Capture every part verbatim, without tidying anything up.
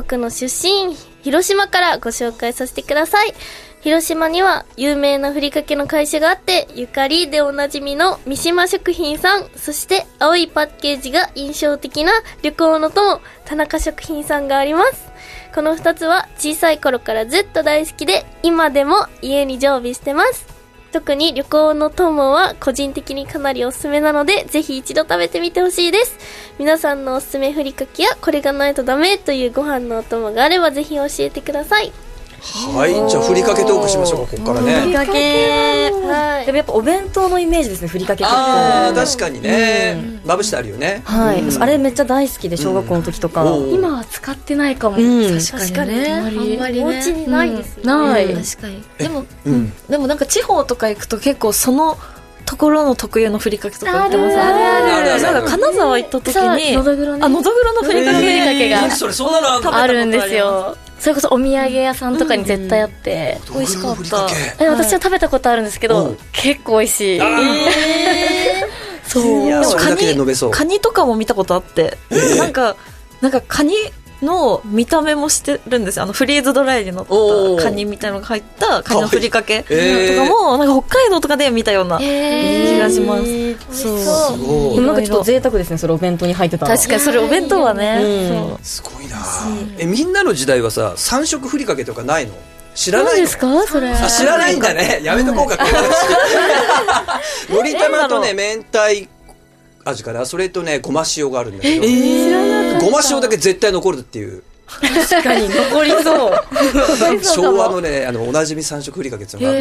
僕の出身広島からご紹介させてください。広島には有名なふりかけの会社があって、ゆかりでおなじみの三島食品さん、そして青いパッケージが印象的な旅行の友田中食品さんがあります。このふたつは小さい頃からずっと大好きで、今でも家に常備してます。特に旅行の友は個人的にかなりおすすめなので、ぜひ一度食べてみてほしいです。皆さんのおすすめふりかけやこれがないとダメというご飯のお供があればぜひ教えてください。 はい、じゃあふりかけトークしましょうか。ここからね、 ふりかけ、 はい、 でもやっぱお弁当のイメージですね、ふりかけって。 あー確かにね、まぶしてあるよね。 はい、あれめっちゃ大好きで、小学校の時とか。 今は使ってないかも。 確かにね、あんまりね、 お家にないですよね。ない。確かに。でもでもなんか地方とか行くと結構そのところの特有のふりかけとか売ってます。あるある。なんか金沢行った時に、 のどぐろね、 あ、のどぐろのふりかけ、ふりかけがそれそんなのあんの？ あるんですよ。それこそお土産屋さんとかに絶対あって、 美味しかった。 え、私は食べたことあるんですけど、結構美味しい。 そう。それだけで飲めそう。 カニとかも見たことあって、なんかなんかカニの見た目もしてるんですよ。あのフリーズドライに乗ったカニみたいなのが入ったカニのふりかけとかも、なんか北海道とかで見たような気がします。 そう。でもなんかちょっと贅沢ですね、それお弁当に入ってた。 確かにそれお弁当はね。 すごいな。え、みんなの時代はさ、三色ふりかけとかないの？知らないの？ 何ですかそれ？ あ、知らないんだね。やめとこうか。のり玉とね、明太味かな、それとね、ごま塩があるんだけど、知らなかった。ごま塩だけ絶対残るっていう。 確かに残りそう。 昭和のね、あのおなじみ三色ふりかけっていうのがあって、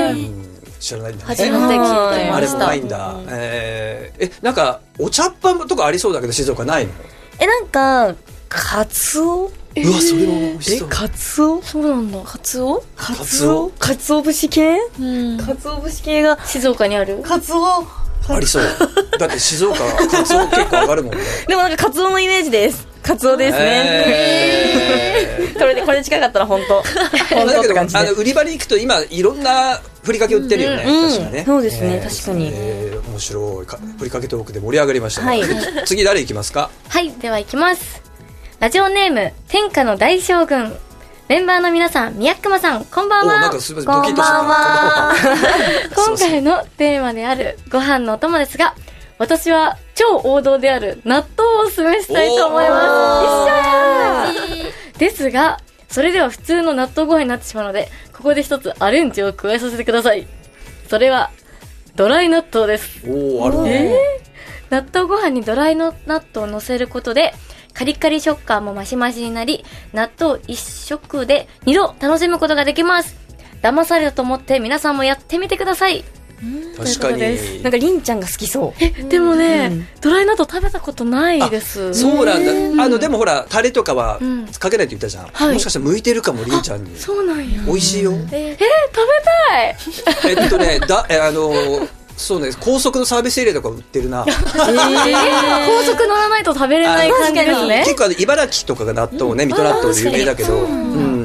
知らないんだね。 初めて聞いた。 あれもないんだ。えー、え、なんかお茶っ葉とかありそうだけど静岡ないの？ え、なんかカツオ？ うわ、それも美味しそう。 え、カツオ？ そうなんだ。 カツオ？ カツオ？カツオ節系？ うん。 カツオ節系が静岡にある？ カツオありそう。だって静岡はカツオ結構上がるもんね。 でもなんかカツオのイメージです。カツオですね。これでこれ近かったら本当。本当って感じで。 あの売り場に行くと今いろんなふりかけ売ってるよね。確かね。 そうですね、確かに。 面白いふりかけトークで盛り上がりましたね。次誰行きますか？ はい、では行きます。ラジオネーム天下の大将軍。メンバーの皆さん、宮熊さん、こんばんは。 なんかすみません、ドキッとした。 こんばんは。今回のテーマであるご飯のお供ですが、私は超王道である納豆をおすすめしたいと思います。一緒やーですが、それでは普通の納豆ご飯になってしまうので、ここで一つアレンジを加えさせてください。それは、ドライ納豆です。 おー、あるね。 えー、納豆ご飯にドライの納豆を乗せることで、カリカリ食感もマシマシになり、納豆一食で二度楽しむことができます。騙されたと思って皆さんもやってみてください。 確かに。 なんかりんちゃんが好きそう。 え、でもね、うん、ドライ納豆食べたことないです。 そうなんだ。あのでもほらタレとかはかけないって言ったじゃん。はい、もしかしたら向いてるかもりんちゃんに。 そうなんや。 美味しいよ。 えー、食べたい。 えっとね、だえあの。そうね、高速のサービスエリアとか売ってるな。えー、 高速乗らないと食べれない感じですね。 結構あの茨城とかが納豆ね、水戸納豆で有名だけど、うん、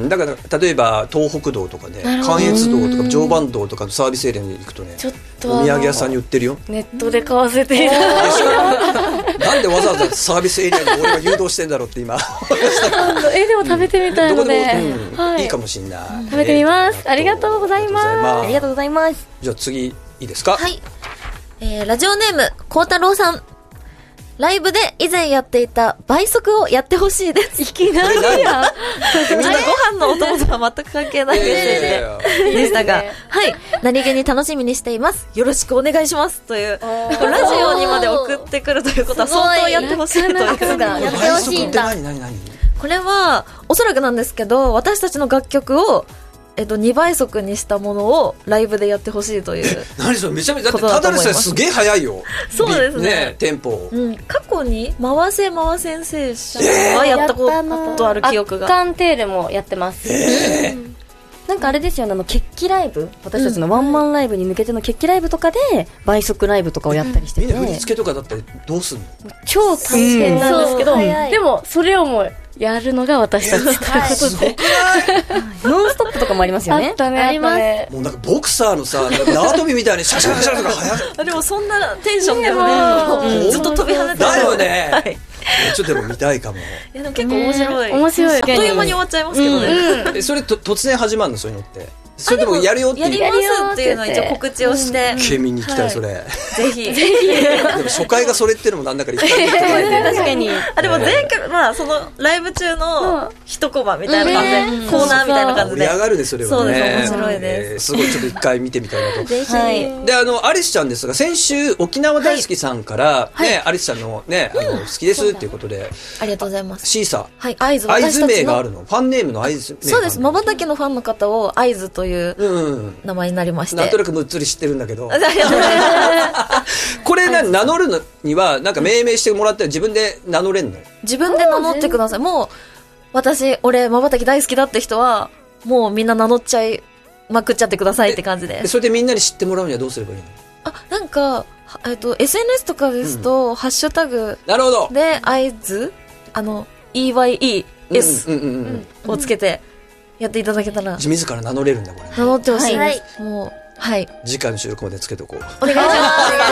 だから例えば東北道とかね、関越道とか常磐道とかのサービスエリアに行くとね、ちょっとお土産屋さんに売ってるよ。 ネットで買わせていただいて。 なんでわざわざサービスエリアに俺が誘導してんだろうって今。 え、でも食べてみたいので、 いいかもしれない。 食べてみます。ありがとうございます。 ありがとうございます。 じゃあ次。いいですか？ はい、えー、ラジオネーム孝太郎さん。ライブで以前やっていた倍速をやってほしいです。 いきなりやみんなご飯のお供とは全く関係ないですでしたが、はい、何気に楽しみにしています。よろしくお願いしますという、ラジオにまで送ってくるということは相当やってほしいという。 やってほしいんだ。 これはおそらくなんですけど、私たちの楽曲をえっと、にばい速にしたものをライブでやってほしいという。 何それ、めちゃめちゃだってただでさえすげえ早いよ。 そうですね。 ね、テンポ、 うん、過去に回せ回せんせい者はやったことある記憶が。 アッカンテールもやってます。 えー、なんかあれですよね、あの決起ライブ、私たちのワンマンライブに向けての決起ライブとかで倍速ライブとかをやったりしてて、 みんな振り付けとかだったらどうすんの？ 超大変なんですけど、うん、でもそれをもうやるのが私たちということで、 ノンストップとかもありますよね。 あったね、ありますね。 もうなんかボクサーのさ、縄跳びみたいにシャシャシャとか速い。 でもそんなテンションでもね、ずっと飛び跳ねてだよね。 ちょっとでも見たいかも。 いやでも結構面白い。 面白い。 あっという間に終わっちゃいますけどね。 えそれと突然始まるのそういうのって。それでもやるよってやいう。 りますっていうのを一応告知をして。 ケミに行きたい、 はいそれ。 ぜひ。 でも初回がそれっていうのもなんだか一回見てない確かに。 あ、でも前回、まあそのライブ中の一コマみたいな感じで、コーナーみたいな感じで。 盛り上がるね、それはね。 そうです、面白いですえーすごい、ちょっと一回見てみたいなと。 ぜひ。 はいで、あの、アリスちゃんですが、先週、沖縄大好きさんから、ね、アリスちゃんのね、あの、好きですっていうことで、 ありがとうございます。 シーサはい、合図ー、合図私たちの名があるのファンネームの合図名があるの。 そうです。まばたきのファンの方を合図といううんうん。 名前になりまして。 なんとなくむっつり知ってるんだけど。 ありがとうございますこれな、名乗るのには、なんか命名してもらったら自分で名乗れんの自分で名乗ってください。もう、私、俺、まばたき大好きだって人は、もうみんな名乗っちゃいまくっちゃってくださいって感じでで。それでみんなに知ってもらうにはどうすればいいのあ、なんか、はえっと、エスエヌエス とかですと、ハッシュタグなるほど。 で、合図あの、イーワイイーエスうんうんうんうん。 をつけて、やっていただけたら、 自ら名乗れるんだ、これ。 名乗ってほしいはいです。もう、はい。 次回の収録までつけとこう。 お願いします。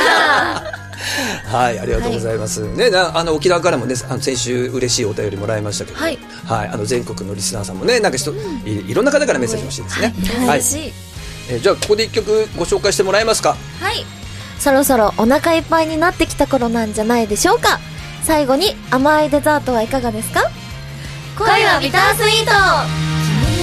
はい、ありがとうございます。ね、なあの沖縄からもね、あの先週嬉しいお便りもらいましたけど、 はい、 はい、あの全国のリスナーさんもね、なんか人、い、いろんな方からメッセージ欲しいですね。はい、 嬉しい。 えーじゃあここで一曲ご紹介してもらえますか。 はい。そろそろお腹いっぱいになってきた頃なんじゃないでしょうか。最後に甘いデザートはいかがですか？ 恋はビタースイート。